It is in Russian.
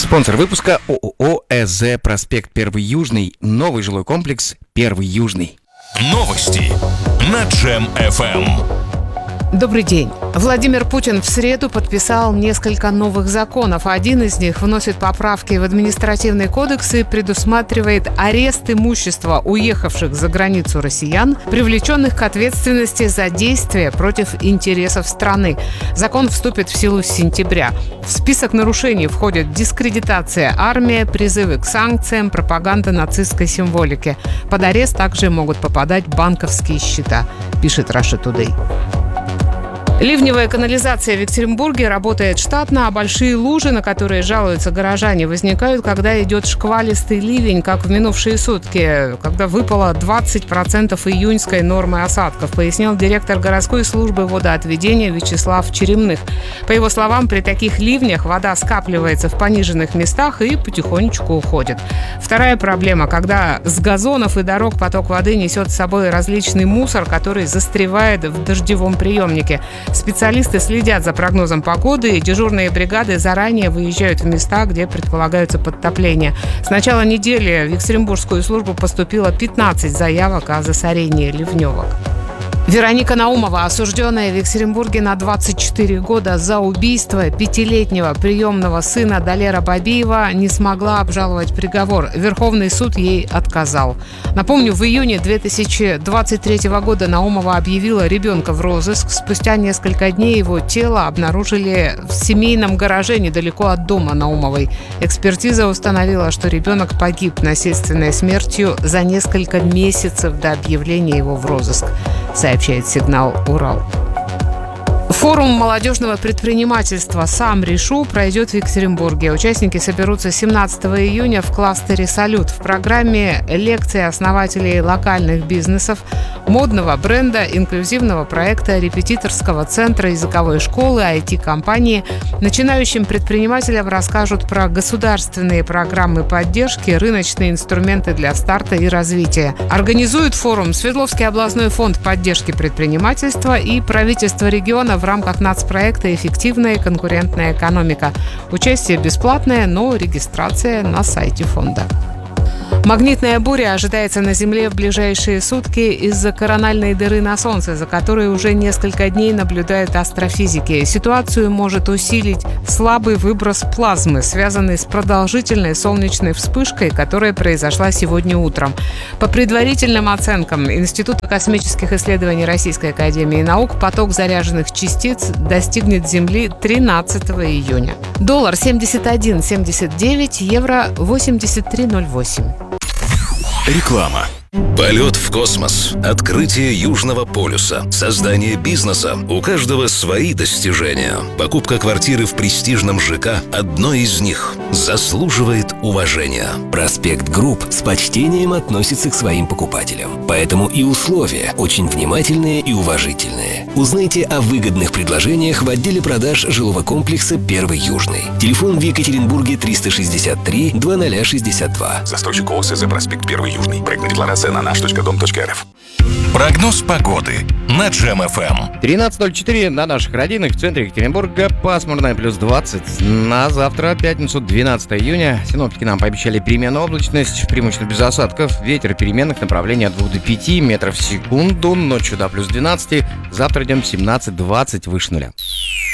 Спонсор выпуска ООО ЭЗ «Проспект Первый Южный». Новый жилой комплекс «Первый Южный». Новости на Джем FM. Добрый день. Владимир Путин в среду подписал несколько новых законов. Один из них вносит поправки в административный кодекс и предусматривает арест имущества уехавших за границу россиян, привлеченных к ответственности за действия против интересов страны. Закон вступит в силу с сентября. В список нарушений входят дискредитация армии, призывы к санкциям, пропаганда нацистской символики. Под арест также могут попадать банковские счета, пишет Russia Today. Ливневая канализация в Екатеринбурге работает штатно, а большие лужи, на которые жалуются горожане, возникают, когда идет шквалистый ливень, как в минувшие сутки, когда выпало 20% июньской нормы осадков, пояснил директор городской службы водоотведения Вячеслав Черемных. По его словам, при таких ливнях вода скапливается в пониженных местах и потихонечку уходит. Вторая проблема, когда с газонов и дорог поток воды несет с собой различный мусор, который застревает в дождевом приемнике. Специалисты следят за прогнозом погоды, и дежурные бригады заранее выезжают в места, где предполагаются подтопления. С начала недели в Екатеринбургскую службу поступило 15 заявок о засорении ливневок. Вероника Наумова, осужденная в Екатеринбурге на 24 года за убийство пятилетнего приемного сына Далера Бабиева, не смогла обжаловать приговор. Верховный суд ей отказал. Напомню, в июне 2023 года Наумова объявила ребенка в розыск. Спустя несколько дней его тело обнаружили в семейном гараже недалеко от дома Наумовой. Экспертиза установила, что ребенок погиб насильственной смертью за несколько месяцев до объявления его в розыск, сообщает «Сигнал Урал». Форум молодежного предпринимательства «Сам решу» пройдет в Екатеринбурге. Участники соберутся 17 июня в кластере «Салют». В программе лекции основателей локальных бизнесов, модного бренда, инклюзивного проекта, репетиторского центра, языковой школы, IT-компании. Начинающим предпринимателям расскажут про государственные программы поддержки, рыночные инструменты для старта и развития. Организует форум Свердловский областной фонд поддержки предпринимательства и правительство региона в рамках нацпроекта «Эффективная конкурентная экономика». Участие бесплатное, но регистрация на сайте фонда. Магнитная буря ожидается на Земле в ближайшие сутки из-за корональной дыры на Солнце, за которой уже несколько дней наблюдают астрофизики. Ситуацию может усилить слабый выброс плазмы, связанный с продолжительной солнечной вспышкой, которая произошла сегодня утром. По предварительным оценкам Института космических исследований Российской академии наук, поток заряженных частиц достигнет Земли 13 июня. Доллар 71.79, евро 83.08. Реклама. Полет в космос, открытие Южного полюса, создание бизнеса. У каждого свои достижения. Покупка квартиры в престижном ЖК – одно из них. Заслуживает уважения. Проспект Групп с почтением относится к своим покупателям. Поэтому и условия очень внимательные и уважительные. Узнайте о выгодных предложениях в отделе продаж жилого комплекса «Первый Южный». Телефон в Екатеринбурге 363 2062. Застройщик ООО ЭЗ «Проспект Первый Южный». Проектная декларация на наш.дом.рф. Прогноз погоды на Джем FM. 13:04 на наших родинах в центре Екатеринбурга. Пасмурно, плюс 20. На завтра, пятницу, 12 июня. Синоптики нам пообещали переменную облачность, преимущественно без осадков. Ветер переменных направлений от 2 до 5 метров в секунду. Ночью до плюс 12. Завтра днем 17-20 выше нуля.